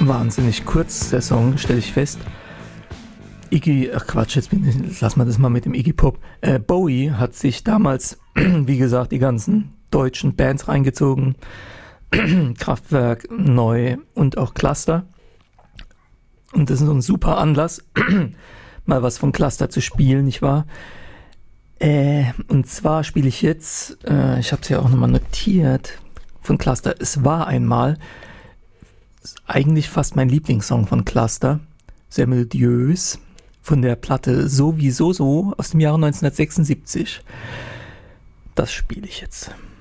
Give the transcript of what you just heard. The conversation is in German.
wahnsinnig kurz, der Song, stelle ich fest. Lass mal das mal mit dem Iggy Pop. Bowie hat sich damals, wie gesagt, die ganzen deutschen Bands reingezogen. Kraftwerk, Neu und auch Cluster. Und das ist so ein super Anlass, mal was von Cluster zu spielen, nicht wahr? Und zwar spiele ich jetzt, ich habe es ja auch nochmal notiert, von Cluster. Es war einmal eigentlich fast mein Lieblingssong von Cluster, sehr melodiös, von der Platte Sowieso so aus dem Jahre 1976. Das spiele ich jetzt.